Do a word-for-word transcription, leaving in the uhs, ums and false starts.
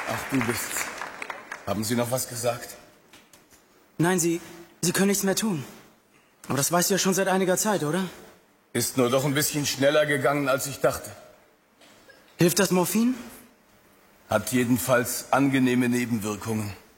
Ach, du bist's. Haben Sie noch was gesagt? Nein, Sie, Sie können nichts mehr tun. Aber das weißt du ja schon seit einiger Zeit, oder? Ist nur doch ein bisschen schneller gegangen, als ich dachte. Hilft das Morphin? Hat jedenfalls angenehme Nebenwirkungen.